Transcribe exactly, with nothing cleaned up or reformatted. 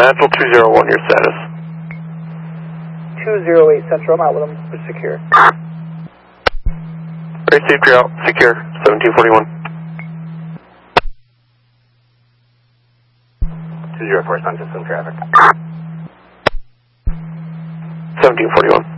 Central two zero one, your status. two zero eight Central, I'm out with them. We're secure. Great safety out, secure, seventeen forty-one. two zero four, Sun System traffic. seventeen forty-one.